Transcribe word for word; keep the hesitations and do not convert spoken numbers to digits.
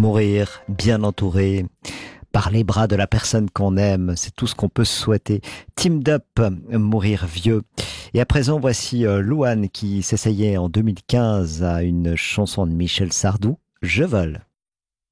mourir bien entouré par les bras de la personne qu'on aime, c'est tout ce qu'on peut se souhaiter. Teamed Up, mourir vieux. Et à présent, voici euh, Louane qui s'essayait en deux mille quinze à une chanson de Michel Sardou, Je vole.